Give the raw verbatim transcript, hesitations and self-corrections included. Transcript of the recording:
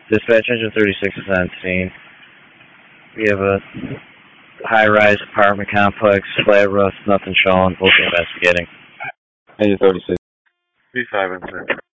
Dispatch engine thirty-six is on scene. We have a high-rise apartment complex, flat roof, nothing showing, both investigating. Engine thirty-six. B five and six.